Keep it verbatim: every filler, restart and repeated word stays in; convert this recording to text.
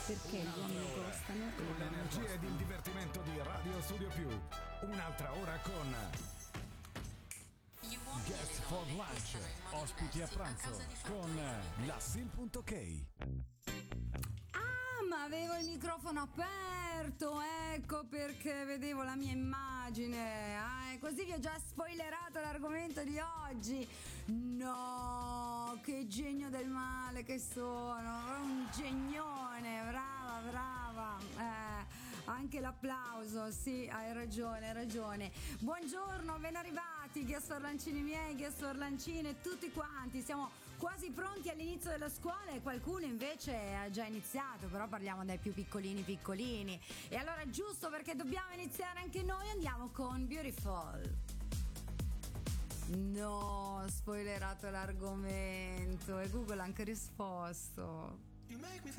Perché gli uomini costano? Con l'energia ed il divertimento di Radio Studio Più. Un'altra ora con Guest for Lunch, ospiti a pranzo con la Sil.k. Ah, ma avevo il microfono aperto, ecco perché vedevo la mia immagine. Ah, e così vi ho già spoilerato l'argomento di oggi. No, che genio del male che sono, un genione, brava, brava. Eh, anche l'applauso, sì, hai ragione, hai ragione. Buongiorno, ben arrivati, guest orlancini miei, guest orlancine, tutti quanti. Siamo quasi pronti all'inizio della scuola e qualcuno invece ha già iniziato, però parliamo dai più piccolini piccolini. E allora, giusto perché dobbiamo iniziare anche noi, andiamo con Beautiful. No, ho spoilerato l'argomento e Google ha anche risposto. You make me